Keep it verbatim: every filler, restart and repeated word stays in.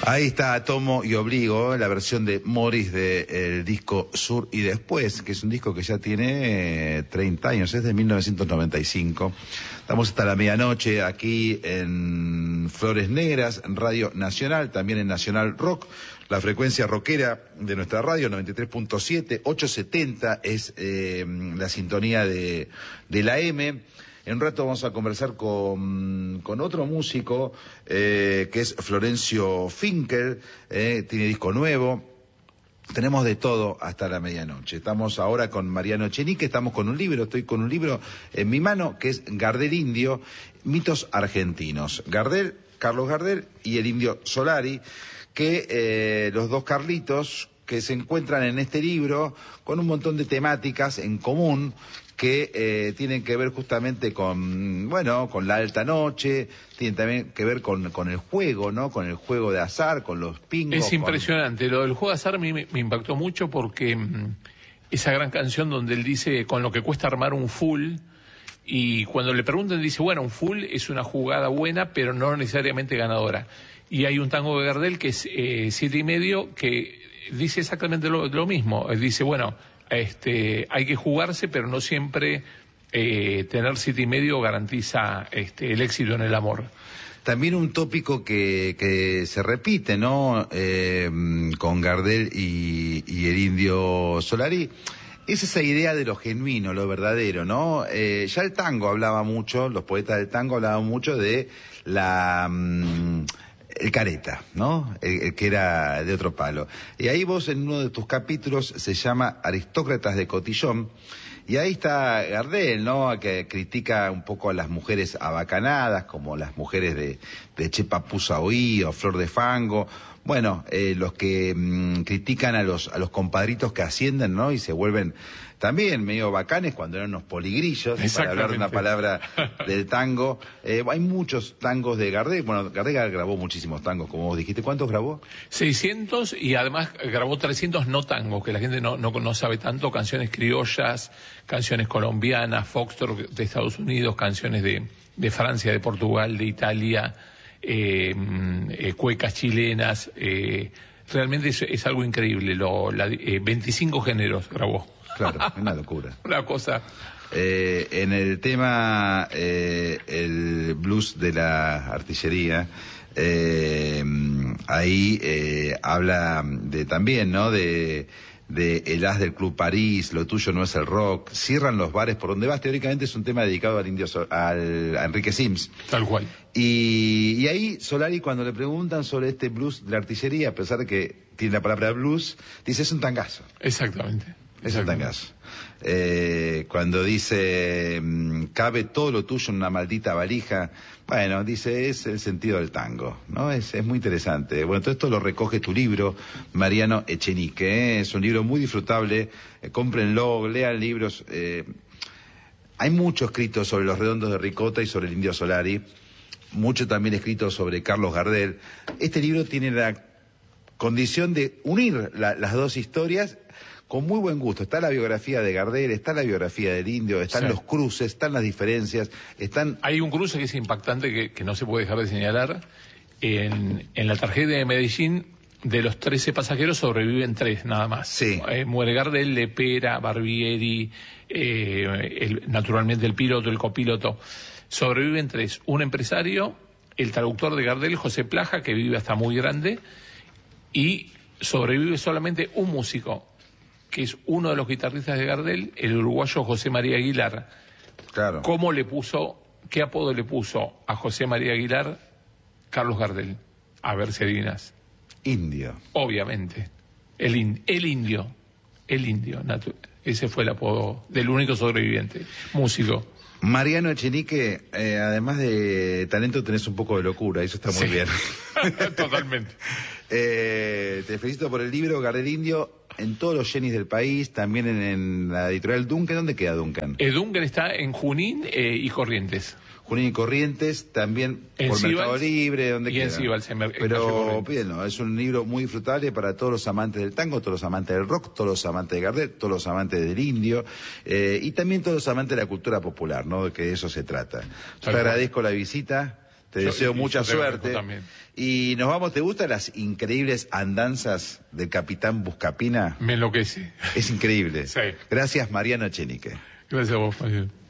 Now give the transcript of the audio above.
Ahí está Tomo y Obligo, la versión de Morris del disco Sur y Después, que es un disco que ya tiene treinta años, es de mil novecientos noventa y cinco. Estamos hasta la medianoche aquí en Flores Negras, en Radio Nacional, también en Nacional Rock. La frecuencia rockera de nuestra radio, noventa y tres punto siete, ochocientos setenta es eh, la sintonía de, de la M. En un rato vamos a conversar con, con otro músico, eh, que es Florencio Finkel, eh, tiene disco nuevo. Tenemos de todo hasta la medianoche. Estamos ahora con Mariano Echenique, estamos con un libro, estoy con un libro en mi mano, que es Gardel Indio, mitos argentinos. Gardel, Carlos Gardel y el Indio Solari, que eh, los dos Carlitos que se encuentran en este libro con un montón de temáticas en común, que eh, tienen que ver justamente con, bueno, con la alta noche, tienen también que ver con, con el juego, ¿no? Con el juego de azar, con los pingos. Es impresionante, con... lo del juego de azar a mí me, me impactó mucho porque mmm, esa gran canción donde él dice con lo que cuesta armar un full, y cuando le preguntan dice, bueno, un full es una jugada buena, pero no necesariamente ganadora. Y hay un tango de Gardel que es eh, siete y medio, que dice exactamente lo, lo mismo. Él dice, bueno, este, hay que jugarse, pero no siempre eh, tener siete y medio garantiza este, el éxito en el amor. También un tópico que, que se repite, ¿no? Eh, con Gardel y, y el Indio Solari, es esa idea de lo genuino, lo verdadero, ¿no? Eh, ya el tango hablaba mucho, los poetas del tango hablaban mucho de la... Mmm, el careta, ¿no? El, el que era de otro palo. Y ahí vos en uno de tus capítulos se llama Aristócratas de Cotillón, y ahí está Gardel, ¿no? Que critica un poco a las mujeres abacanadas, como las mujeres de, de Che Papusa Oí o Flor de Fango. Bueno, eh, los que mmm, critican a los, a los compadritos que ascienden, ¿no? Y se vuelven también medio bacanes cuando eran unos poligrillos, para hablar de una palabra del tango. Eh, hay muchos tangos de Gardel. Bueno, Gardel grabó muchísimos tangos, como vos dijiste. ¿Cuántos grabó? seiscientos, y además grabó trescientos no tangos, que la gente no, no, no sabe tanto. Canciones criollas, canciones colombianas, foxtrot de Estados Unidos, canciones de, de Francia, de Portugal, de Italia, eh, eh, cuecas chilenas. Eh, realmente es, es algo increíble. Lo, la, eh, veinticinco géneros grabó. Claro, es una locura. Una cosa. Eh, en el tema, eh, el blues de la artillería, eh, ahí eh, habla de también, ¿no? De, de el as del Club París, lo tuyo no es el rock, cierran los bares por donde vas. Teóricamente es un tema dedicado al indio, al, a Enrique Sims. Tal cual. Y, y ahí Solari, cuando le preguntan sobre este blues de la artillería, a pesar de que tiene la palabra blues, dice es un tangazo. Exactamente. Es un tangazo. Eh, cuando dice, cabe todo lo tuyo en una maldita valija, bueno, dice, es el sentido del tango, ¿no? Es, es muy interesante. Bueno, todo esto lo recoge tu libro, Mariano Echenique, ¿eh? Es un libro muy disfrutable, eh, cómprenlo, lean libros. Eh, hay mucho escrito sobre los Redondos de Ricota y sobre el Indio Solari, mucho también escrito sobre Carlos Gardel. Este libro tiene la condición de unir la, las dos historias con muy buen gusto. Está la biografía de Gardel, está la biografía del Indio, están sí. los cruces, están las diferencias, están... Hay un cruce que es impactante, que, que no se puede dejar de señalar. En, en la tragedia de Medellín, de los trece pasajeros sobreviven tres, nada más. Sí. Eh, muere Gardel, Lepera, Barbieri, eh, el, naturalmente el piloto, el copiloto. Sobreviven tres. Un empresario, el traductor de Gardel, José Plaja, que vive hasta muy grande, y sobrevive solamente un músico, que es uno de los guitarristas de Gardel, el uruguayo José María Aguilar. Claro. ¿Cómo le puso, qué apodo le puso a José María Aguilar Carlos Gardel? A ver si adivinas. Indio. Obviamente. El, in, el indio. El indio. Natu ese fue el apodo del único sobreviviente. Músico. Mariano Echenique, eh, además de talento, tenés un poco de locura, eso está muy sí. bien. Totalmente. eh, te felicito por el libro, Gardel Indio, en todos los yenis del país, también en, en la editorial Duncan. ¿Dónde queda Duncan? Eh, Duncan está en Junín eh, y Corrientes. Junín y Corrientes, también en por Sibals, Mercado Libre, donde quiera. Y en Sibals, en Pero pídenlo, es un libro muy disfrutable para todos los amantes del tango, todos los amantes del rock, todos los amantes de Gardel, todos los amantes del indio, eh, y también todos los amantes de la cultura popular, ¿no? Que de eso se trata. Yo te agradezco la visita, Te Yo- deseo y mucha yo te agradezco suerte. también. Y nos vamos, ¿te gustan las increíbles andanzas del capitán Buscapina? Me enloquece. Es increíble. Sí. Gracias, Mariano Echenique. Gracias a vos, Mariano.